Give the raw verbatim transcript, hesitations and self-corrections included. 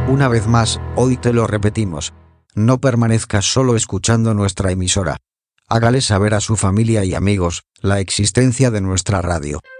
Una vez más, hoy te lo repetimos. No permanezcas solo escuchando nuestra emisora. Hágale saber a su familia y amigos la existencia de nuestra radio.